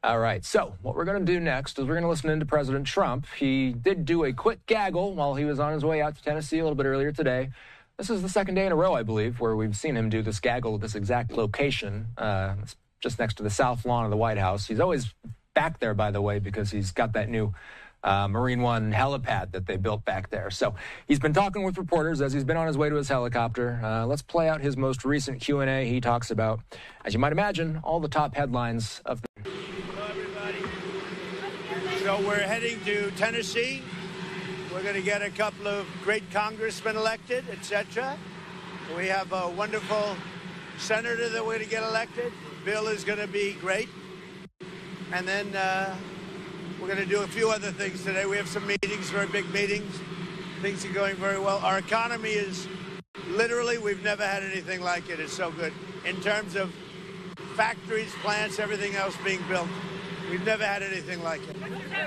All right, so what we're going to do next is we're going to listen into President Trump. He did do a quick gaggle while he was on his way out to Tennessee a little bit earlier today. This is the second day in a row, I believe, where we've seen him do this gaggle at this exact location, just next to the south lawn of the White House. He's always back there, by the way, because he's got that new Marine One helipad that they built back there. So he's been talking with reporters as he's been on his way to his helicopter. Let's play out his most recent Q&A. He talks about, as you might imagine, all the top headlines of the... Hello, everybody. So we're heading to Tennessee. We're going to get a couple of great congressmen elected, etc. We have a wonderful senator that we're going to get elected. Bill is going to be great. And then we're going to do a few other things today. We have some meetings, very big meetings. Things are going very well. Our economy is literally, we've never had anything like it. It's so good. In terms of factories, plants, everything else being built. We've never had anything like it.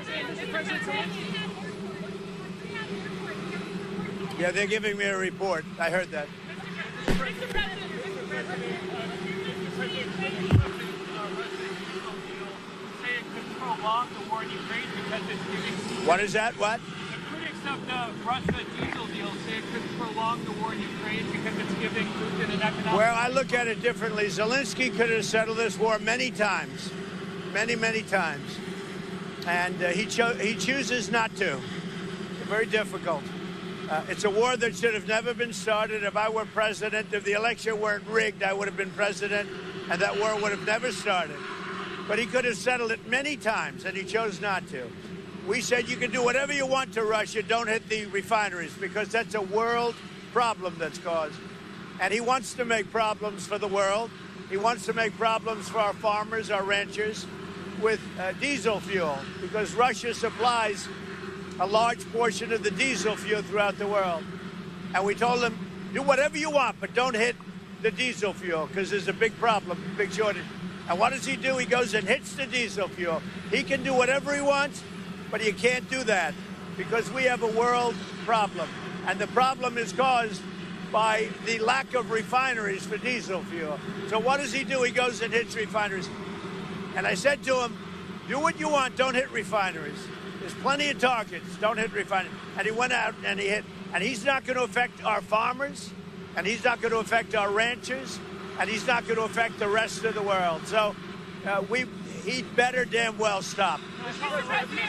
Yeah, they're giving me a report. I heard that. What is that? What? The critics of the Russia diesel deal say it could prolong the war in Ukraine because it's giving Putin an economic... Well, I look at it differently. Zelensky could have settled this war many times. Many, many times. And he chooses not to. Very difficult. It's a war that should have never been started. If I were president, if the election weren't rigged, I would have been president, and that war would have never started. But he could have settled it many times, and he chose not to. We said you can do whatever you want to Russia, don't hit the refineries, because that's a world problem that's caused. And he wants to make problems for the world. He wants to make problems for our farmers, our ranchers, with diesel fuel, because Russia supplies a large portion of the diesel fuel throughout the world. And we told them, do whatever you want, but don't hit the diesel fuel, because there's a big problem, big shortage. And what does he do? He goes and hits the diesel fuel. He can do whatever he wants, but you can't do that, because we have a world problem. And the problem is caused by the lack of refineries for diesel fuel. So what does he do? He goes and hits refineries. And I said to him, do what you want, don't hit refineries. There's plenty of targets, don't hit refineries. And he went out and he hit. And he's not going to affect our farmers, and he's not going to affect our ranchers, and he's not going to affect the rest of the world. So he'd better damn well stop. Mr.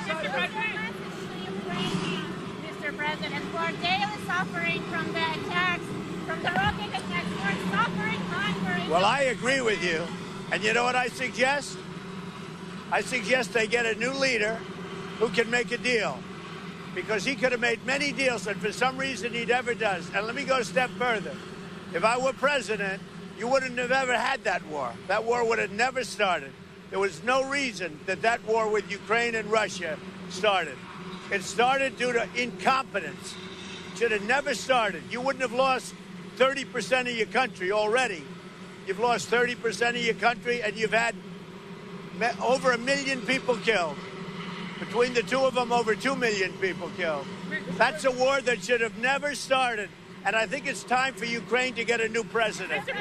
President, we're daily suffering from the attacks, from the rocket attacks. We're suffering hunger. Well, I agree with you. And you know what I suggest? I suggest they get a new leader who can make a deal. Because he could have made many deals, and for some reason he never does. And let me go a step further. If I were president, you wouldn't have ever had that war. That war would have never started. There was no reason that war with Ukraine and Russia started. It started due to incompetence. It should have never started. You wouldn't have lost 30% of your country already. You've lost 30% of your country, and you've had over 1 million people killed. Between the two of them, over 2 million people killed. That's a war that should have never started. And I think it's time for Ukraine to get a new president. Mr.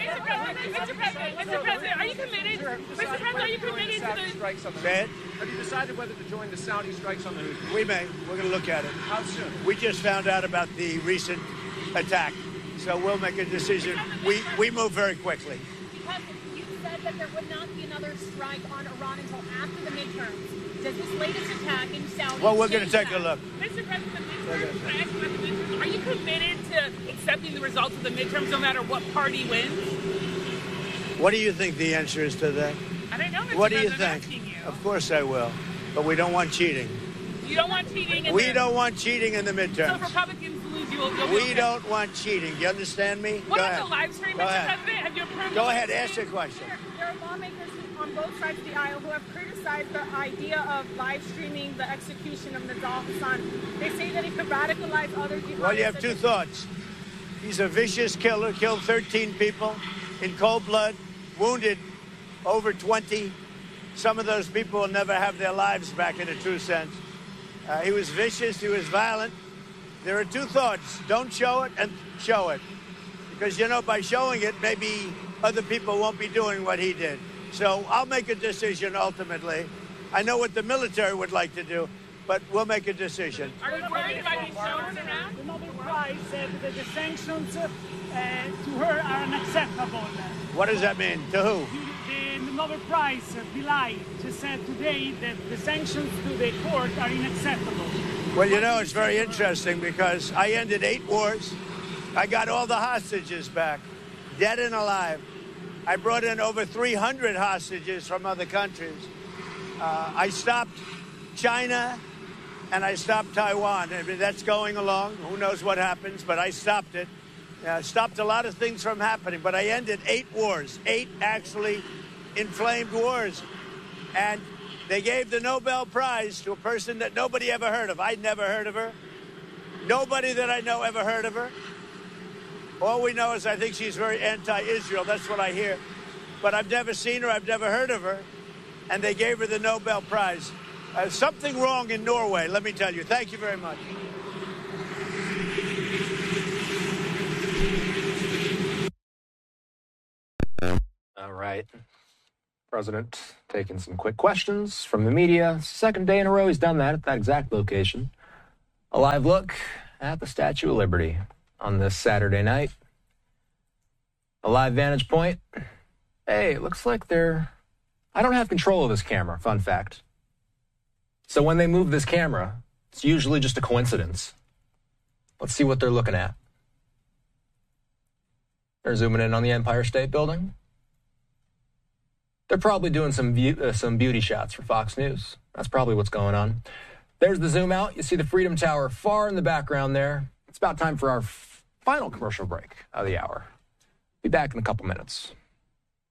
President, are you committed? Mr. President, are you committed to the strikes on the Houthi? Have you decided whether to join the Saudi strikes on the Houthi? We may. We're going to look at it. How soon? We just found out about the recent attack, so we'll make a decision. We move very quickly. President, you said that there would not be another strike on Iran until after the midterms. Does this latest attack in Saudi... Well, we're going to take a look. Mr. President, are you committed to accepting the results of the midterms no matter what party wins? What do you think the answer is to that? I don't know, Mr. What do you President, think? I'm asking you. Of course I will. But we don't want cheating. You don't want cheating? We don't want cheating in the midterms. So if Republicans lose, you'll be We okay. don't want cheating. Do you understand me? What Go about ahead. the live stream, Go Mr. ahead. President? Have you approved Go the ahead. live Ask stream? your question. There are lawmakers on both sides of the aisle who have criticized the idea of live streaming the execution of Nidal Hassan. They say that it could radicalize other jihadists. Well, you have two thoughts. He's a vicious killer, killed 13 people in cold blood, wounded over 20. Some of those people will never have their lives back in a true sense. He was vicious, he was violent. There are two thoughts. Don't show it and show it. Because, you know, by showing it, maybe other people won't be doing what he did. So I'll make a decision ultimately. I know what the military would like to do, but we'll make a decision. Are you worried about being shown around? The Nobel Prize said that the sanctions to her are unacceptable. What does that mean? To who? The Nobel Prize, Pillai, just said today that the sanctions to the court are unacceptable. Well, you know, it's very interesting because I ended 8 wars. I got all the hostages back, dead and alive. I brought in over 300 hostages from other countries. I stopped China and I stopped Taiwan. I mean, that's going along. Who knows what happens, but I stopped it. Stopped a lot of things from happening, but I ended 8 wars, 8 actually inflamed wars. And they gave the Nobel Prize to a person that nobody ever heard of. I'd never heard of her. Nobody that I know ever heard of her. All we know is I think she's very anti-Israel. That's what I hear. But I've never seen her. I've never heard of her. And they gave her the Nobel Prize. Something wrong in Norway, let me tell you. Thank you very much. All right. President taking some quick questions from the media. Second day in a row he's done that at that exact location. A live look at the Statue of Liberty on this Saturday night. A live vantage point. Hey, it looks like I don't have control of this camera, fun fact. So when they move this camera, it's usually just a coincidence. Let's see what they're looking at. They're zooming in on the Empire State Building. They're probably doing some beauty shots for Fox News. That's probably what's going on. There's the zoom out. You see the Freedom Tower far in the background there. It's about time for our final commercial break of the hour. Be back in a couple minutes.